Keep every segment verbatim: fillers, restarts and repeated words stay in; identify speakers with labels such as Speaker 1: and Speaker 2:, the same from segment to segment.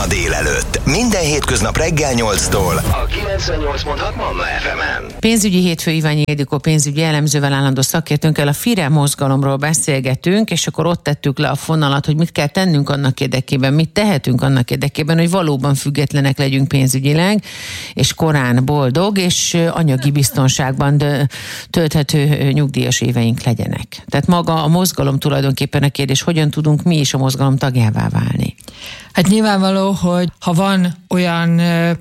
Speaker 1: Manna délelőtt. Minden hétköznap reggel nyolctól a kilencvennyolc pont hat Manna ef emen.
Speaker 2: Pénzügyi hétfő Iványi Ildikó pénzügyi elemzővel, állandó szakértőnkkel a FIRE mozgalomról beszélgetünk, és akkor ott tettük le a fonalat, hogy mit kell tennünk annak érdekében, mit tehetünk annak érdekében, hogy valóban függetlenek legyünk pénzügyileg, és korán boldog, és anyagi biztonságban tölthető nyugdíjas éveink legyenek. Tehát maga a mozgalom tulajdonképpen a kérdés, hogyan tudunk mi is a mozgalom tagjává válni.
Speaker 3: Hát nyilvánvaló, hogy ha van olyan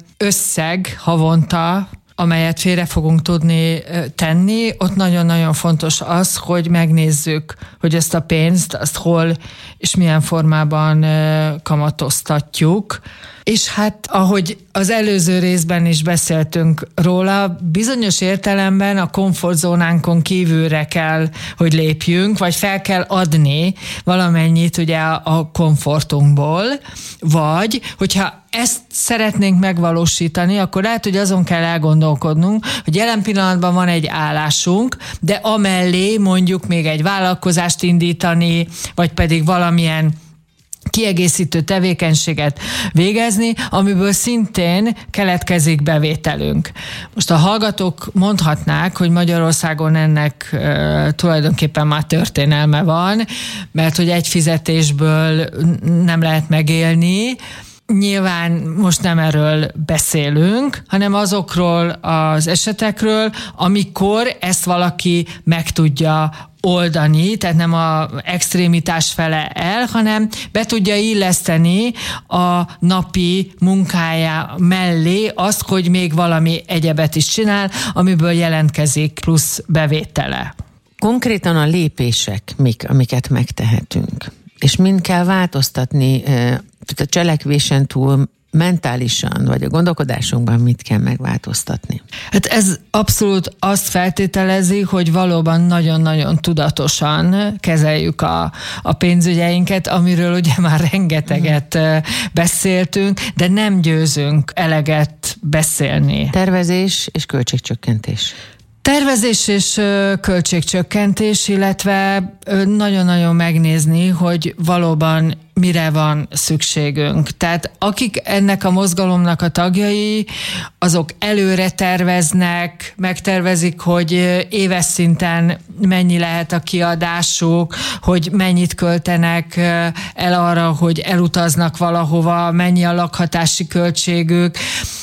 Speaker 3: összeg havonta, amelyet félre fogunk tudni tenni, ott nagyon-nagyon fontos az, hogy megnézzük, hogy ezt a pénzt, azt hol és milyen formában kamatoztatjuk. És hát, ahogy az előző részben is beszéltünk róla, bizonyos értelemben a komfortzónánkon kívülre kell, hogy lépjünk, vagy fel kell adni valamennyit ugye a komfortunkból, vagy hogyha ezt szeretnénk megvalósítani, akkor lehet, hogy azon kell elgondolkodnunk, hogy jelen pillanatban van egy állásunk, de amellé mondjuk még egy vállalkozást indítani, vagy pedig valamilyen kiegészítő tevékenységet végezni, amiből szintén keletkezik bevételünk. Most a hallgatók mondhatnák, hogy Magyarországon ennek e, tulajdonképpen már történelme van, mert hogy egy fizetésből nem lehet megélni. Nyilván most nem erről beszélünk, hanem azokról az esetekről, amikor ezt valaki meg tudja oldani, tehát nem a extrémitás fele el, hanem be tudja illeszteni a napi munkája mellé azt, hogy még valami egyebet is csinál, amiből jelentkezik plusz bevétele.
Speaker 2: Konkrétan a lépések, mik, amiket megtehetünk, és mind kell változtatni, tehát a cselekvésen túl mentálisan, vagy a gondolkodásunkban mit kell megváltoztatni? Hát
Speaker 3: ez abszolút azt feltételezi, hogy valóban nagyon-nagyon tudatosan kezeljük a, a pénzügyeinket, amiről ugye már rengeteget mm. beszéltünk, de nem győzünk eleget beszélni.
Speaker 2: Tervezés és költségcsökkentés.
Speaker 3: Tervezés és költségcsökkentés, illetve nagyon-nagyon megnézni, hogy valóban mire van szükségünk. Tehát akik ennek a mozgalomnak a tagjai, azok előre terveznek, megtervezik, hogy éves szinten mennyi lehet a kiadásuk, hogy mennyit költenek el arra, hogy elutaznak valahova, mennyi a lakhatási költségük.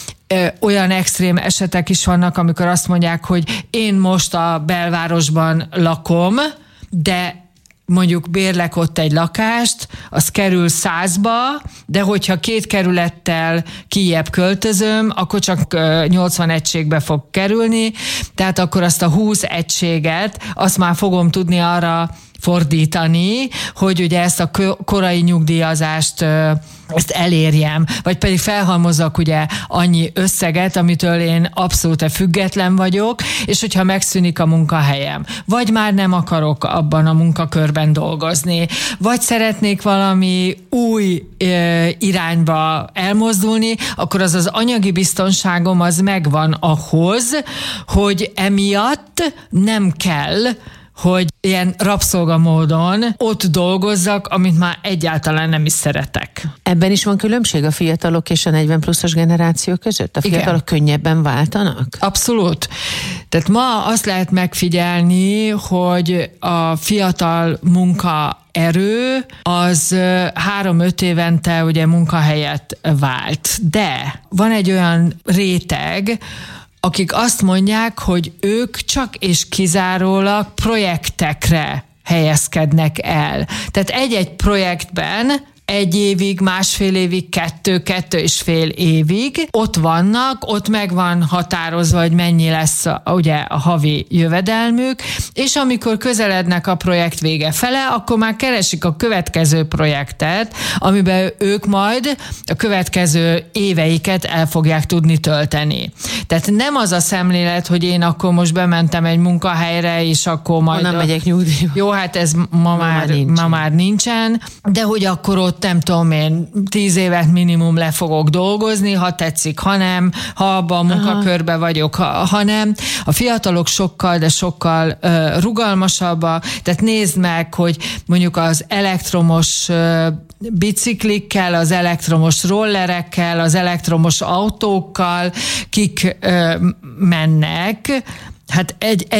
Speaker 3: Olyan extrém esetek is vannak, amikor azt mondják, hogy én most a belvárosban lakom, de mondjuk bérlek ott egy lakást, az kerül százba, de hogyha két kerülettel kijjebb költözöm, akkor csak nyolcvan egységbe fog kerülni, tehát akkor azt a húsz egységet, azt már fogom tudni arra fordítani, hogy ugye ezt a korai nyugdíjazást ezt elérjem, vagy pedig felhalmozzak ugye annyi összeget, amitől én abszolút független vagyok, és hogyha megszűnik a munkahelyem, vagy már nem akarok abban a munkakörben dolgozni, vagy szeretnék valami új e, irányba elmozdulni, akkor az az anyagi biztonságom az megvan ahhoz, hogy emiatt nem kell, hogy ilyen rabszolgamódon ott dolgozzak, amit már egyáltalán nem is szeretek.
Speaker 2: Ebben is van különbség a fiatalok és a negyven pluszos generáció között? A fiatalok Igen. könnyebben váltanak?
Speaker 3: Abszolút. Tehát ma azt lehet megfigyelni, hogy a fiatal munkaerő az három-öt évente ugye munkahelyet vált. De van egy olyan réteg, akik azt mondják, hogy ők csak és kizárólag projektekre helyezkednek el. Tehát egy-egy projektben egy évig, másfél évig, kettő, kettő és fél évig ott vannak, ott meg van határozva, hogy mennyi lesz a, ugye a havi jövedelmük, és amikor közelednek a projekt vége fele, akkor már keresik a következő projektet, amiben ők majd a következő éveiket el fogják tudni tölteni. Tehát nem az a szemlélet, hogy én akkor most bementem egy munkahelyre, és akkor majd...
Speaker 2: Onnan megyek nyugdíjba.
Speaker 3: Jó, hát ez ma, ma, már, nincsen. ma már nincsen, de hogy akkor ott ott nem tudom én, tíz évet minimum le fogok dolgozni, ha tetszik, ha nem, ha abban a munkakörben vagyok, ha, ha nem. A fiatalok sokkal, de sokkal uh, rugalmasabbak, tehát nézd meg, hogy mondjuk az elektromos uh, biciklikkel, az elektromos rollerekkel, az elektromos autókkal, kik uh, mennek. Hát egy,